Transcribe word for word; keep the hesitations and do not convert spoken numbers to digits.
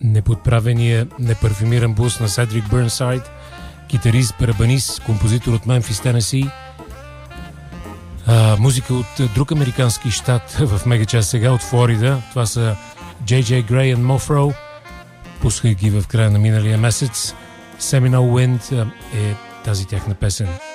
неподправения, непарфюмиран блуз на Седрик Бърнсайд, китарист, барабанист, композитор от Мемфис, Тенеси. А, музика от друг американски щат в мегачас сега, от Флорида. Това са Джей Джей Грей и Мофро. Пусках ги в края на миналия месец. Seminole Wind е тази тяхна песен.